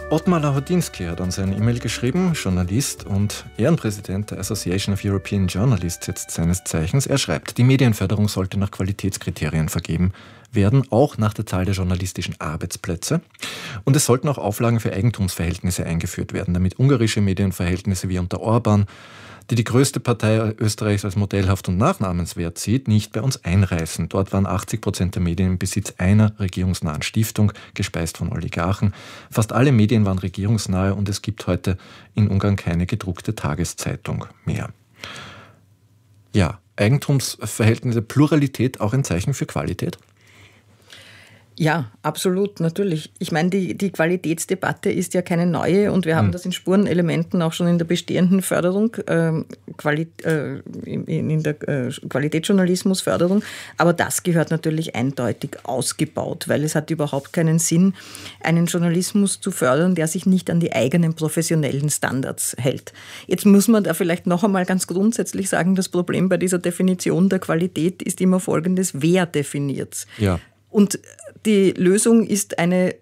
Ottmar Lahodinski hat uns eine E-Mail geschrieben, Journalist und Ehrenpräsident der Association of European Journalists jetzt seines Zeichens. Er schreibt, die Medienförderung sollte nach Qualitätskriterien vergeben werden, auch nach der Zahl der journalistischen Arbeitsplätze. Und es sollten auch Auflagen für Eigentumsverhältnisse eingeführt werden, damit ungarische Medienverhältnisse wie unter Orban, die größte Partei Österreichs als modellhaft und nachahmenswert sieht, nicht bei uns einreißen. Dort waren 80% der Medien im Besitz einer regierungsnahen Stiftung, gespeist von Oligarchen. Fast alle Medien waren regierungsnahe und es gibt heute in Ungarn keine gedruckte Tageszeitung mehr. Ja, Eigentumsverhältnisse, Pluralität auch ein Zeichen für Qualität? Ja, absolut, natürlich. Ich meine, die Qualitätsdebatte ist ja keine neue und wir haben das in Spurenelementen auch schon in der bestehenden Förderung, in der Qualitätsjournalismusförderung. Aber das gehört natürlich eindeutig ausgebaut, weil es hat überhaupt keinen Sinn, einen Journalismus zu fördern, der sich nicht an die eigenen professionellen Standards hält. Jetzt muss man da vielleicht noch einmal ganz grundsätzlich sagen, das Problem bei dieser Definition der Qualität ist immer folgendes: Wer definiert's? Ja. Und die Lösung ist eine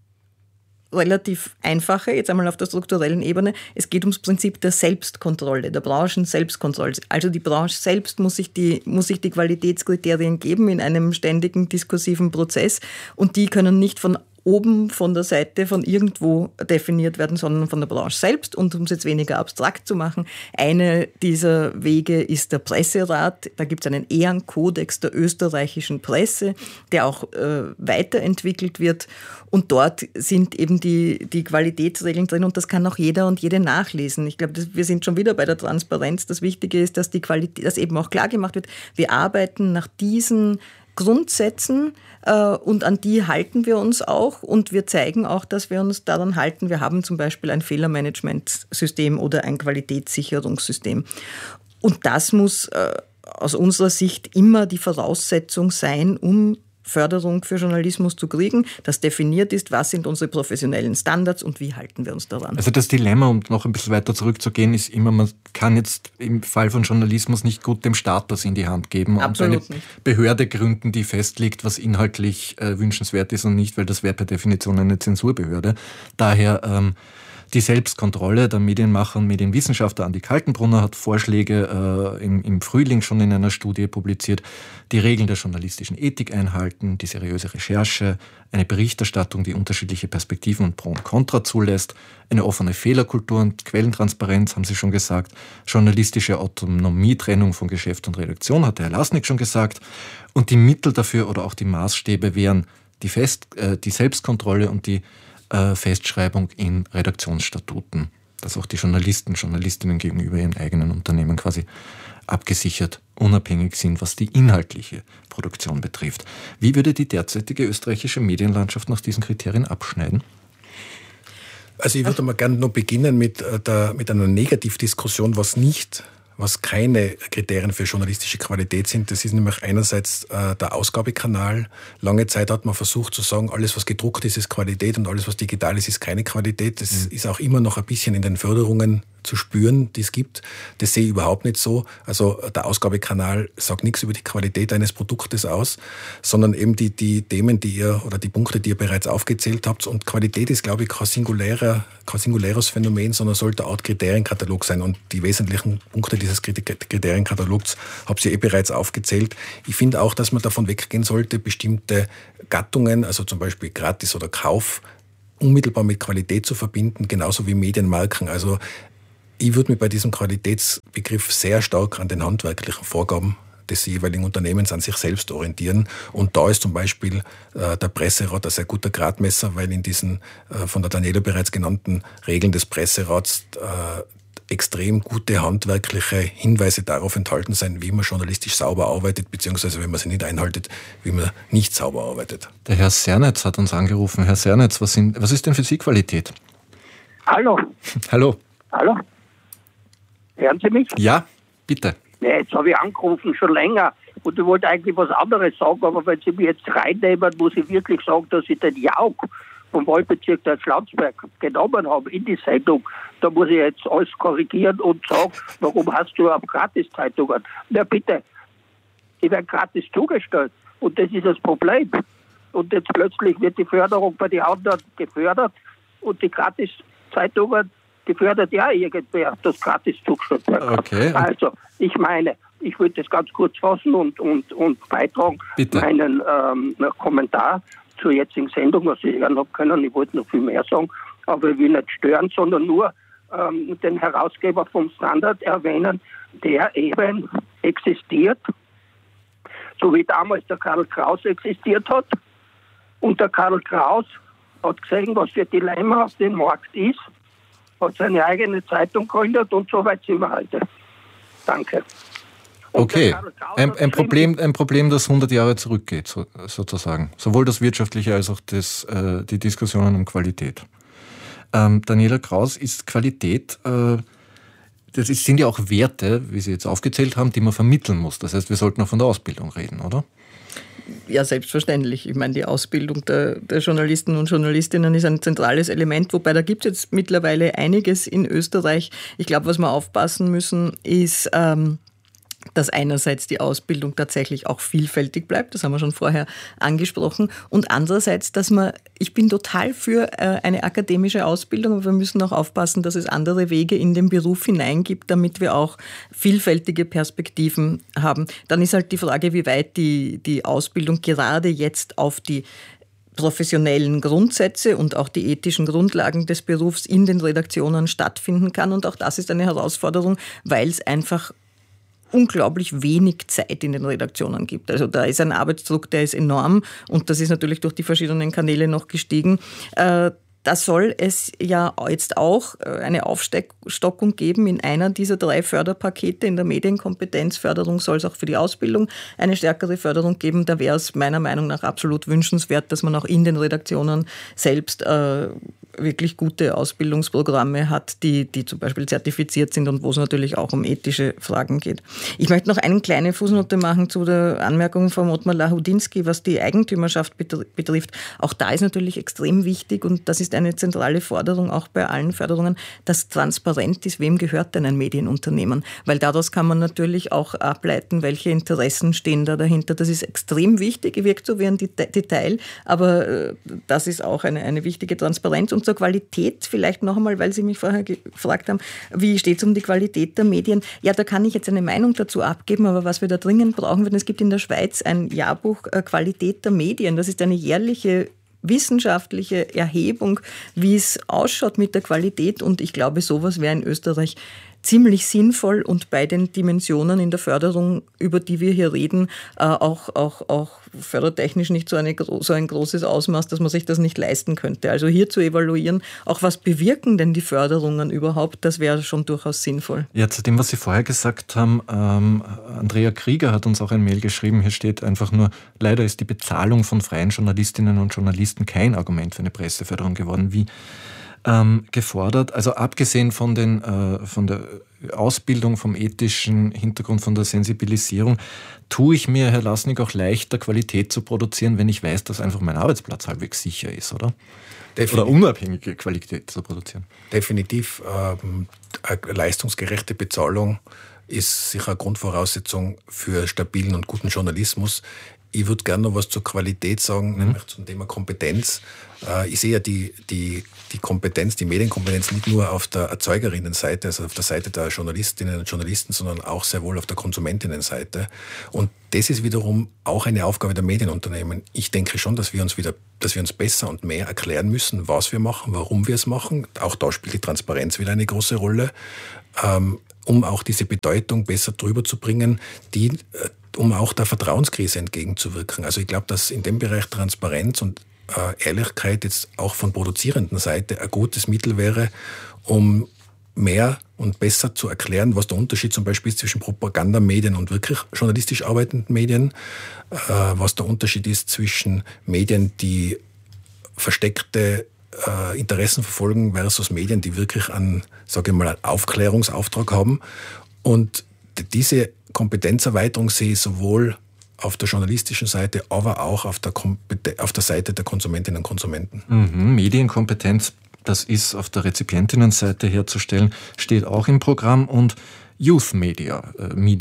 relativ einfache, jetzt einmal auf der strukturellen Ebene. Es geht ums Prinzip der Selbstkontrolle, der Branchen-Selbstkontrolle. Also die Branche selbst muss sich die Qualitätskriterien geben in einem ständigen diskursiven Prozess und die können nicht von oben von der Seite von irgendwo definiert werden, sondern von der Branche selbst. Und um es jetzt weniger abstrakt zu machen, eine dieser Wege ist der Presserat. Da gibt es einen Ehrenkodex der österreichischen Presse, der auch weiterentwickelt wird. Und dort sind eben die Qualitätsregeln drin und das kann auch jeder und jede nachlesen. Ich glaube, wir sind schon wieder bei der Transparenz. Das Wichtige ist, dass dass eben auch klar gemacht wird, wir arbeiten nach diesen Grundsätzen und an die halten wir uns auch und wir zeigen auch, dass wir uns daran halten. Wir haben zum Beispiel ein Fehlermanagementsystem oder ein Qualitätssicherungssystem. Und das muss aus unserer Sicht immer die Voraussetzung sein, um Förderung für Journalismus zu kriegen, das definiert ist, was sind unsere professionellen Standards und wie halten wir uns daran. Also das Dilemma, um noch ein bisschen weiter zurückzugehen, ist immer, man kann jetzt im Fall von Journalismus nicht gut dem Staat das in die Hand geben. Absolut und eine nicht. Behörde gründen, die festlegt, was inhaltlich wünschenswert ist und nicht, weil das wäre per Definition eine Zensurbehörde. Daher die Selbstkontrolle der Medienmacher und Medienwissenschaftler Andi Kaltenbrunner hat Vorschläge im Frühling schon in einer Studie publiziert, die Regeln der journalistischen Ethik einhalten, die seriöse Recherche, eine Berichterstattung, die unterschiedliche Perspektiven und Pro und Contra zulässt, eine offene Fehlerkultur und Quellentransparenz, haben Sie schon gesagt, journalistische Autonomie, Trennung von Geschäft und Redaktion, hat der Herr Lasnik schon gesagt, und die Mittel dafür oder auch die Maßstäbe wären die Selbstkontrolle und die Festschreibung in Redaktionsstatuten, dass auch die Journalistinnen gegenüber ihren eigenen Unternehmen quasi abgesichert, unabhängig sind, was die inhaltliche Produktion betrifft. Wie würde die derzeitige österreichische Medienlandschaft nach diesen Kriterien abschneiden? Also ich würde mal gerne noch beginnen mit einer Negativdiskussion, was keine Kriterien für journalistische Qualität sind. Das ist nämlich einerseits der Ausgabekanal. Lange Zeit hat man versucht zu sagen, alles was gedruckt ist, ist Qualität und alles was digital ist, ist keine Qualität. Das ist auch immer noch ein bisschen in den Förderungen zu spüren, die es gibt. Das sehe ich überhaupt nicht so. Also der Ausgabekanal sagt nichts über die Qualität eines Produktes aus, sondern eben die Themen, die Punkte, die ihr bereits aufgezählt habt. Und Qualität ist, glaube ich, kein singuläres Phänomen, sondern sollte eine Art Kriterienkatalog sein. Und die wesentlichen Punkte dieses Kriterienkatalogs habe ich bereits aufgezählt. Ich finde auch, dass man davon weggehen sollte, bestimmte Gattungen, also zum Beispiel Gratis oder Kauf, unmittelbar mit Qualität zu verbinden, genauso wie Medienmarken. Also ich würde mich bei diesem Qualitätsbegriff sehr stark an den handwerklichen Vorgaben des jeweiligen Unternehmens an sich selbst orientieren. Und da ist zum Beispiel der Presserat ein sehr guter Gradmesser, weil in diesen von der Daniela bereits genannten Regeln des Presserats extrem gute handwerkliche Hinweise darauf enthalten sein, wie man journalistisch sauber arbeitet, beziehungsweise wenn man sie nicht einhaltet, wie man nicht sauber arbeitet. Der Herr Sernetz hat uns angerufen. Herr Sernetz, was ist denn für Sie Qualität? Hallo. Hallo. Hallo. Hören Sie mich? Ja, bitte. Ja, jetzt habe ich angerufen, schon länger. Und ich wollte eigentlich was anderes sagen, aber wenn Sie mich jetzt reinnehmen, muss ich wirklich sagen, dass ich den Jauch vom Wahlbezirk der Schlanzberg genommen habe in die Sendung. Da muss ich jetzt alles korrigieren und sagen, warum hast du überhaupt Gratiszeitungen? Na bitte, die werden gratis zugestellt. Und das ist das Problem. Und jetzt plötzlich wird die Förderung bei den anderen gefördert und die Gratis-Zeitungen, die fördert ja irgendwer, das gratis zugeschrieben wird. Okay. Also, ich meine, ich würde das ganz kurz fassen und beitragen, Bitte. meinen Kommentar zur jetzigen Sendung, was ich hören habe können. Ich wollte noch viel mehr sagen, aber ich will nicht stören, sondern nur den Herausgeber vom Standard erwähnen, der eben existiert, so wie damals der Karl Kraus existiert hat. Und der Karl Kraus hat gesehen, was für ein Dilemma auf dem Markt ist, hat seine eigene Zeitung gegründet und so weit sind wir heute. Danke. Und okay, ein Problem, das 100 Jahre zurückgeht, sozusagen. Sowohl das Wirtschaftliche als auch die Diskussionen um Qualität. Daniela Kraus, ist Qualität, sind ja auch Werte, wie Sie jetzt aufgezählt haben, die man vermitteln muss. Das heißt, wir sollten auch von der Ausbildung reden, oder? Ja, selbstverständlich. Ich meine, die Ausbildung der Journalisten und Journalistinnen ist ein zentrales Element, wobei da gibt es jetzt mittlerweile einiges in Österreich. Ich glaube, was wir aufpassen müssen, ist, dass einerseits die Ausbildung tatsächlich auch vielfältig bleibt, das haben wir schon vorher angesprochen, und andererseits, ich bin total für eine akademische Ausbildung, aber wir müssen auch aufpassen, dass es andere Wege in den Beruf hineingibt, damit wir auch vielfältige Perspektiven haben. Dann ist halt die Frage, wie weit die Ausbildung gerade jetzt auf die professionellen Grundsätze und auch die ethischen Grundlagen des Berufs in den Redaktionen stattfinden kann. Und auch das ist eine Herausforderung, weil es einfach unglaublich wenig Zeit in den Redaktionen gibt. Also da ist ein Arbeitsdruck, der ist enorm und das ist natürlich durch die verschiedenen Kanäle noch gestiegen. Da soll es ja jetzt auch eine Aufstockung geben in einer dieser 3 Förderpakete. In der Medienkompetenzförderung soll es auch für die Ausbildung eine stärkere Förderung geben. Da wäre es meiner Meinung nach absolut wünschenswert, dass man auch in den Redaktionen selbst wirklich gute Ausbildungsprogramme hat, die zum Beispiel zertifiziert sind und wo es natürlich auch um ethische Fragen geht. Ich möchte noch eine kleine Fußnote machen zu der Anmerkung von Ottmar Lahudinski, was die Eigentümerschaft betrifft. Auch da ist natürlich extrem wichtig und das ist eine zentrale Forderung auch bei allen Förderungen, dass transparent ist, wem gehört denn ein Medienunternehmen? Weil daraus kann man natürlich auch ableiten, welche Interessen stehen da dahinter. Das ist extrem wichtig, wirkt so wie ein Detail, aber das ist auch eine wichtige Transparenz. Und zur Qualität vielleicht noch einmal, weil Sie mich vorher gefragt haben, wie steht es um die Qualität der Medien? Ja, da kann ich jetzt eine Meinung dazu abgeben, aber was wir da dringend brauchen würden, es gibt in der Schweiz ein Jahrbuch Qualität der Medien. Das ist eine jährliche wissenschaftliche Erhebung, wie es ausschaut mit der Qualität und ich glaube, sowas wäre in Österreich ziemlich sinnvoll und bei den Dimensionen in der Förderung, über die wir hier reden, auch fördertechnisch nicht so ein großes Ausmaß, dass man sich das nicht leisten könnte. Also hier zu evaluieren, auch was bewirken denn die Förderungen überhaupt, das wäre schon durchaus sinnvoll. Ja, zu dem, was Sie vorher gesagt haben, Andrea Krieger hat uns auch ein Mail geschrieben, hier steht einfach nur, leider ist die Bezahlung von freien Journalistinnen und Journalisten kein Argument für eine Presseförderung geworden. Wie gefordert. Also abgesehen von der Ausbildung, vom ethischen Hintergrund, von der Sensibilisierung, tue ich mir, Herr Lasnik, auch leichter, Qualität zu produzieren, wenn ich weiß, dass einfach mein Arbeitsplatz halbwegs sicher ist, oder? Oder unabhängige Qualität zu produzieren. Definitiv. Eine leistungsgerechte Bezahlung ist sicher eine Grundvoraussetzung für stabilen und guten Journalismus. Ich würde gerne noch was zur Qualität sagen, nämlich zum Thema Kompetenz. Ich sehe ja die Kompetenz, die Medienkompetenz nicht nur auf der Erzeugerinnenseite, also auf der Seite der Journalistinnen und Journalisten, sondern auch sehr wohl auf der Konsumentinnenseite. Und das ist wiederum auch eine Aufgabe der Medienunternehmen. Ich denke schon, dass wir uns besser und mehr erklären müssen, was wir machen, warum wir es machen. Auch da spielt die Transparenz wieder eine große Rolle, um auch diese Bedeutung besser drüber zu bringen, um auch der Vertrauenskrise entgegenzuwirken. Also ich glaube, dass in dem Bereich Transparenz und Ehrlichkeit jetzt auch von produzierenden Seite ein gutes Mittel wäre, um mehr und besser zu erklären, was der Unterschied zum Beispiel ist zwischen Propagandamedien und wirklich journalistisch arbeitenden Medien, was der Unterschied ist zwischen Medien, die versteckte Interessen verfolgen versus Medien, die wirklich einen Aufklärungsauftrag haben. Und diese Kompetenzerweiterung sehe ich sowohl auf der journalistischen Seite, aber auch auf der Seite der Konsumentinnen und Konsumenten. Medienkompetenz, das ist auf der Rezipientinnenseite herzustellen, steht auch im Programm. Und Youth Media,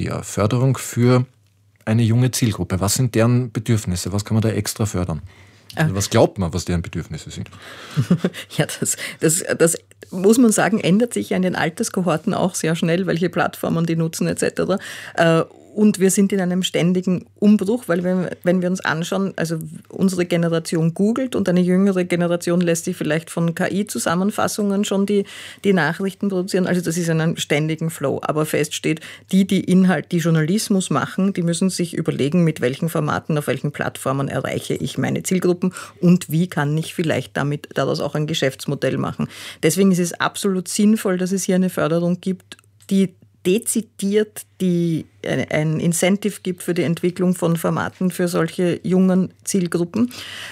Förderung für eine junge Zielgruppe. Was sind deren Bedürfnisse? Was kann man da extra fördern? Also was glaubt man, was deren Bedürfnisse sind? Ja, das muss man sagen, ändert sich ja in den Alterskohorten auch sehr schnell, welche Plattformen die nutzen etc. Und wir sind in einem ständigen Umbruch, weil wenn wir uns anschauen, also unsere Generation googelt und eine jüngere Generation lässt sich vielleicht von KI-Zusammenfassungen schon die Nachrichten produzieren. Also das ist in einem ständigen Flow. Aber fest steht, die Journalismus machen, die müssen sich überlegen, mit welchen Formaten, auf welchen Plattformen erreiche ich meine Zielgruppen und wie kann ich vielleicht daraus auch ein Geschäftsmodell machen. Deswegen ist es absolut sinnvoll, dass es hier eine Förderung gibt, die dezidiert ein Incentive gibt für die Entwicklung von Formaten für solche jungen Zielgruppen.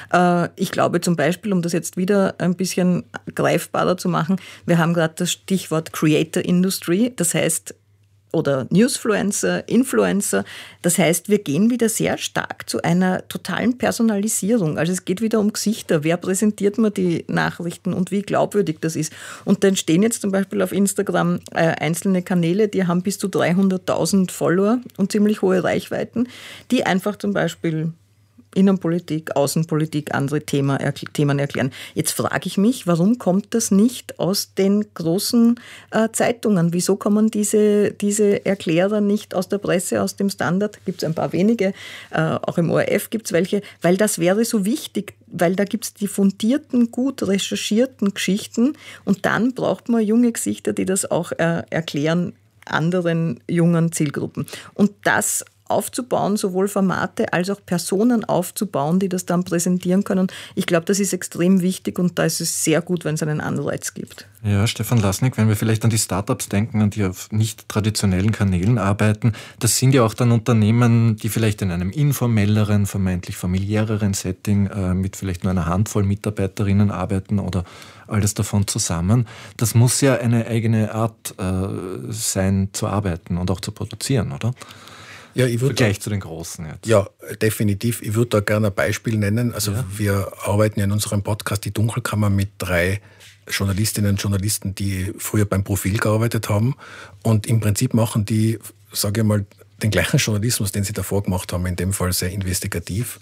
Ich glaube zum Beispiel, um das jetzt wieder ein bisschen greifbarer zu machen, wir haben gerade das Stichwort Creator Industry, das heißt, oder Newsfluencer, Influencer. Das heißt, wir gehen wieder sehr stark zu einer totalen Personalisierung. Also es geht wieder um Gesichter. Wer präsentiert mir die Nachrichten und wie glaubwürdig das ist? Und dann stehen jetzt zum Beispiel auf Instagram einzelne Kanäle, die haben bis zu 300.000 Follower und ziemlich hohe Reichweiten, die einfach zum Beispiel Innenpolitik, Außenpolitik, andere Themen erklären. Jetzt frage ich mich, warum kommt das nicht aus den großen Zeitungen? Wieso kommen diese Erklärer nicht aus der Presse, aus dem Standard? Gibt es ein paar wenige, auch im ORF gibt es welche, weil das wäre so wichtig, weil da gibt es die fundierten, gut recherchierten Geschichten und dann braucht man junge Gesichter, die das auch erklären anderen jungen Zielgruppen. Und das aufzubauen, sowohl Formate als auch Personen aufzubauen, die das dann präsentieren können. Ich glaube, das ist extrem wichtig und da ist es sehr gut, wenn es einen Anreiz gibt. Ja, Stefan Lasnik, wenn wir vielleicht an die Startups denken, an die auf nicht traditionellen Kanälen arbeiten, das sind ja auch dann Unternehmen, die vielleicht in einem informelleren, vermeintlich familiäreren Setting mit vielleicht nur einer Handvoll Mitarbeiterinnen arbeiten oder alles davon zusammen. Das muss ja eine eigene Art sein, zu arbeiten und auch zu produzieren, oder? Ja, Vergleich zu den Großen jetzt. Ja, definitiv. Ich würde da gerne ein Beispiel nennen. Also wir arbeiten ja in unserem Podcast Die Dunkelkammer mit 3 Journalistinnen und Journalisten, die früher beim Profil gearbeitet haben. Und im Prinzip machen die, sage ich mal, den gleichen Journalismus, den sie davor gemacht haben, in dem Fall sehr investigativ.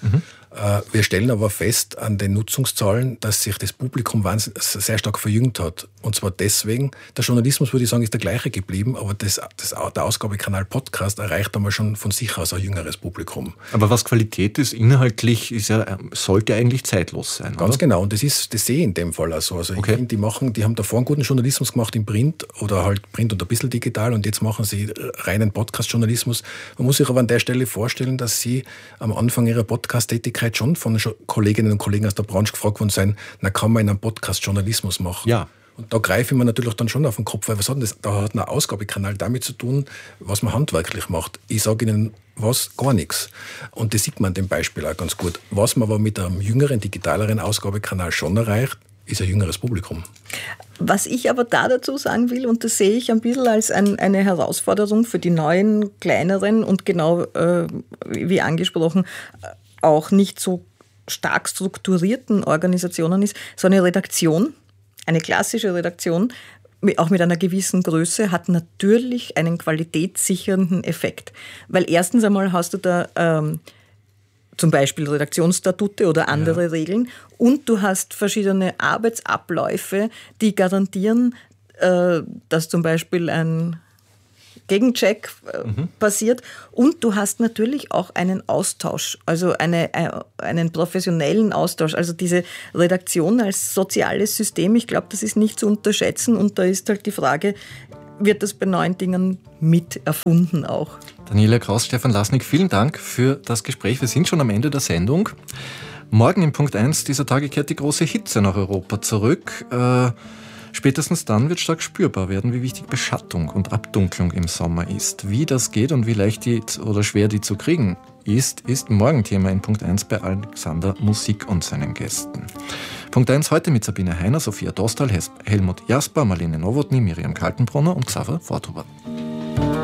Wir stellen aber fest an den Nutzungszahlen, dass sich das Publikum sehr stark verjüngt hat. Und zwar deswegen, der Journalismus, würde ich sagen, ist der gleiche geblieben, aber der Ausgabekanal Podcast erreicht einmal schon von sich aus ein jüngeres Publikum. Aber was Qualität ist, inhaltlich sollte eigentlich zeitlos sein, Ganz oder? genau, und das sehe ich in dem Fall auch so. Also ich finde, die haben davor einen guten Journalismus gemacht im Print oder halt Print und ein bisschen digital und jetzt machen sie reinen Podcast-Journalismus. Man muss sich aber an der Stelle vorstellen, dass sie am Anfang ihrer Podcast-Tätigkeit schon von Kolleginnen und Kollegen aus der Branche gefragt worden sein, kann man in einem Podcast Journalismus machen? Ja. Und da greife ich mir natürlich dann schon auf den Kopf, weil da hat ein Ausgabekanal damit zu tun, was man handwerklich macht. Ich sage Ihnen gar nichts. Und das sieht man an dem Beispiel auch ganz gut. Was man aber mit einem jüngeren, digitaleren Ausgabekanal schon erreicht, ist ein jüngeres Publikum. Was ich aber dazu sagen will, und das sehe ich ein bisschen als eine Herausforderung für die neuen, kleineren und genau wie angesprochen, auch nicht so stark strukturierten Organisationen ist, so eine Redaktion, eine klassische Redaktion, auch mit einer gewissen Größe, hat natürlich einen qualitätssichernden Effekt. Weil erstens einmal hast du da zum Beispiel Redaktionsstatute oder andere Regeln und du hast verschiedene Arbeitsabläufe, die garantieren, dass zum Beispiel ein Gegencheck passiert und du hast natürlich auch einen Austausch, also einen professionellen Austausch. Also diese Redaktion als soziales System, ich glaube, das ist nicht zu unterschätzen und da ist halt die Frage, wird das bei neuen Dingen mit erfunden auch? Daniela Kraus, Stefan Lasnik, vielen Dank für das Gespräch. Wir sind schon am Ende der Sendung. Morgen im Punkt 1 dieser Tage kehrt die große Hitze nach Europa zurück. Spätestens dann wird stark spürbar werden, wie wichtig Beschattung und Abdunklung im Sommer ist. Wie das geht und wie leicht oder schwer die zu kriegen ist morgen Thema in Punkt 1 bei Alexander Musik und seinen Gästen. Punkt 1 heute mit Sabine Heiner, Sophia Dostal, Helmut Jasper, Marlene Nowotny, Miriam Kaltenbrunner und Xaver Vortruber.